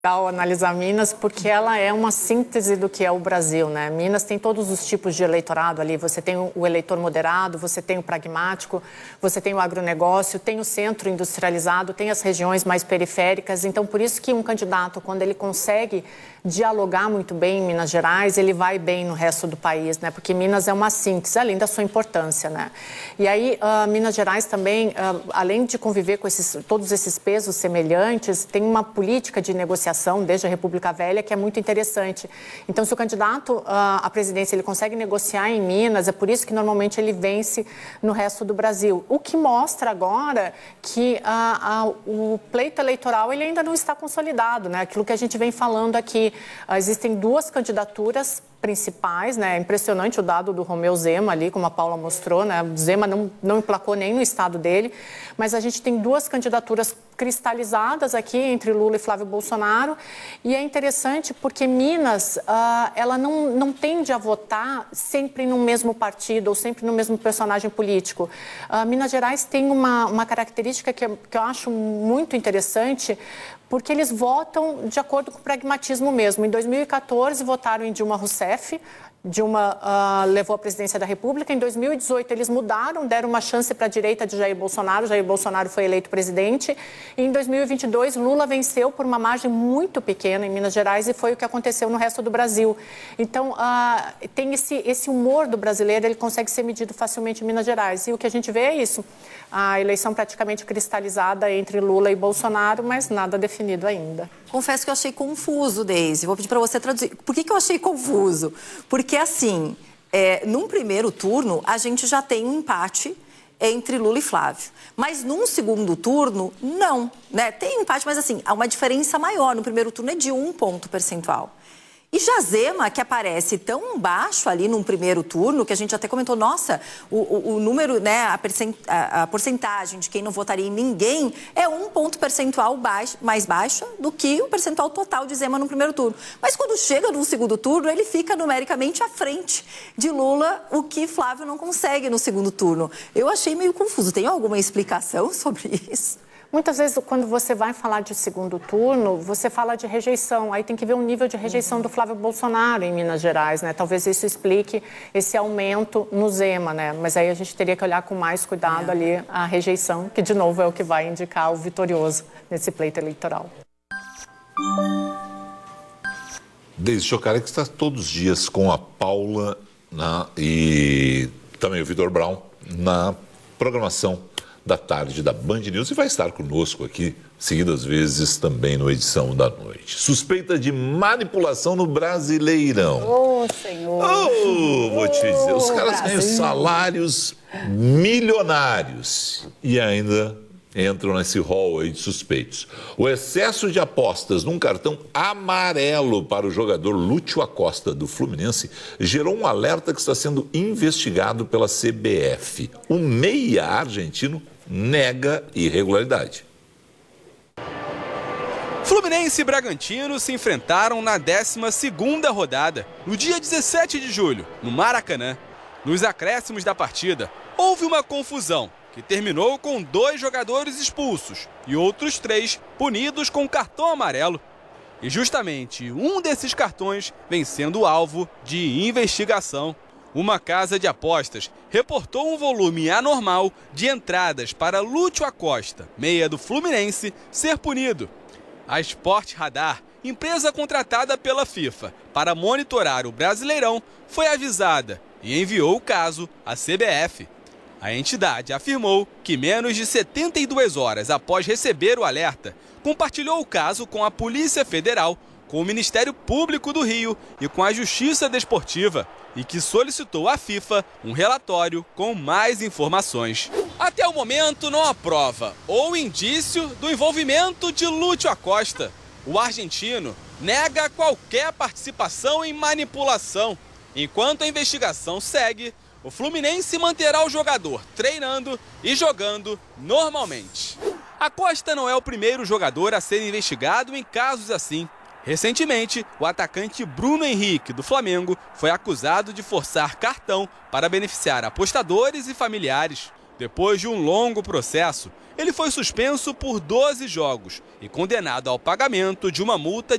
Legal analisar Minas porque ela é uma síntese do que é o Brasil, né? Minas tem todos os tipos de eleitorado ali. Você tem o eleitor moderado, você tem o pragmático, você tem o agronegócio, tem o centro industrializado, tem as regiões mais periféricas. Então, por isso que um candidato, quando ele consegue dialogar muito bem em Minas Gerais, ele vai bem no resto do país, né? Porque Minas é uma síntese, além da sua importância, né? E aí, Minas Gerais também, além de conviver com todos esses pesos semelhantes, tem uma política de negociação desde a República Velha, que é muito interessante. Então, se o candidato à presidência ele consegue negociar em Minas, é por isso que normalmente ele vence no resto do Brasil. O que mostra agora que o pleito eleitoral ele ainda não está consolidado, né? Aquilo que a gente vem falando aqui. Existem duas candidaturas principais, né? É impressionante o dado do Romeu Zema ali, como a Paula mostrou, né? O Zema não emplacou nem no estado dele, mas a gente tem duas candidaturas cristalizadas aqui entre Lula e Flávio Bolsonaro, e é interessante porque Minas, ela não tende a votar sempre no mesmo partido ou sempre no mesmo personagem político. Minas Gerais tem uma característica que eu acho muito interessante, porque eles votam de acordo com o pragmatismo mesmo. Em 2014, votaram em Dilma Rousseff. Dilma levou a presidência da República. Em 2018, eles mudaram, deram uma chance para a direita de Jair Bolsonaro. Jair Bolsonaro foi eleito presidente. E em 2022, Lula venceu por uma margem muito pequena em Minas Gerais e foi o que aconteceu no resto do Brasil. Então, tem esse humor do brasileiro, ele consegue ser medido facilmente em Minas Gerais. E o que a gente vê é isso. A eleição praticamente cristalizada entre Lula e Bolsonaro, mas nada definido ainda. Confesso que eu achei confuso, Deise. Vou pedir para você traduzir. Por que eu achei confuso? Porque, assim, num primeiro turno, a gente já tem um empate entre Lula e Flávio. Mas num segundo turno, não. Né? Tem um empate, mas, assim, há uma diferença maior. No primeiro turno é de 1 ponto percentual. E Zema, que aparece tão baixo ali num primeiro turno, que a gente até comentou, nossa, o número, né, a porcentagem de quem não votaria em ninguém é 1 ponto percentual mais baixa do que o percentual total de Zema no primeiro turno. Mas quando chega no segundo turno, ele fica numericamente à frente de Lula, o que Flávio não consegue no segundo turno. Eu achei meio confuso. Tem alguma explicação sobre isso? Muitas vezes, quando você vai falar de segundo turno, você fala de rejeição. Aí tem que ver o nível de rejeição do Flávio Bolsonaro em Minas Gerais, né? Talvez isso explique esse aumento no Zema, né? Mas aí a gente teria que olhar com mais cuidado ali a rejeição, que de novo é o que vai indicar o vitorioso nesse pleito eleitoral. Deise Chocarek está todos os dias com a Paula e também o Vitor Brown na programação da tarde da Band News e vai estar conosco aqui, seguidas vezes também no Edição da Noite. Suspeita de manipulação no Brasileirão. Senhor! Vou te dizer, os caras ganham salários milionários e ainda entram nesse rol aí de suspeitos. O excesso de apostas num cartão amarelo para o jogador Lúcio Acosta, do Fluminense, gerou um alerta que está sendo investigado pela CBF. O meia argentino nega irregularidade. Fluminense e Bragantino se enfrentaram na 12ª rodada, no dia 17 de julho, no Maracanã. Nos acréscimos da partida, houve uma confusão que terminou com 2 jogadores expulsos e outros 3 punidos com cartão amarelo. E justamente um desses cartões vem sendo alvo de investigação. Uma casa de apostas reportou um volume anormal de entradas para Lúcio Acosta, meia do Fluminense, ser punido. A Sport Radar, empresa contratada pela FIFA para monitorar o Brasileirão, foi avisada e enviou o caso à CBF. A entidade afirmou que menos de 72 horas após receber o alerta, compartilhou o caso com a Polícia Federal, com o Ministério Público do Rio e com a Justiça Desportiva, e que solicitou à FIFA um relatório com mais informações. Até o momento não há prova ou indício do envolvimento de Lúcio Acosta. O argentino nega qualquer participação em manipulação. Enquanto a investigação segue, o Fluminense manterá o jogador treinando e jogando normalmente. Acosta não é o primeiro jogador a ser investigado em casos assim. Recentemente, o atacante Bruno Henrique, do Flamengo, foi acusado de forçar cartão para beneficiar apostadores e familiares. Depois de um longo processo, ele foi suspenso por 12 jogos e condenado ao pagamento de uma multa